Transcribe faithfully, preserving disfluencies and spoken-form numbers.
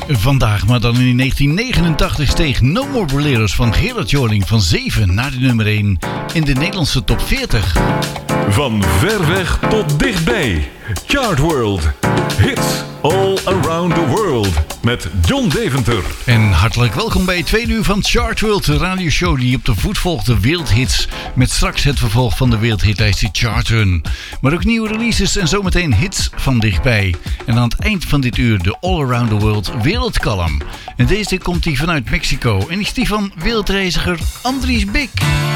Vandaag, maar dan in negentien negenentachtig, steeg No More Boleros van Gerard Joling van zeven naar de nummer één in de Nederlandse top veertig. Van ver weg tot dichtbij. Chart World. Hits all around the world. Met John Deventer. En hartelijk welkom bij het tweede uur van Chart World, de radioshow die op de voet volgt de wereldhits. Met straks het vervolg van de wereldhitlijst, de Chart Run. Maar ook nieuwe releases en zometeen hits van dichtbij. En aan het eind van dit uur de All Around the World wereldkalm. En deze komt hij vanuit Mexico en is die van wereldreiziger Andries Bik.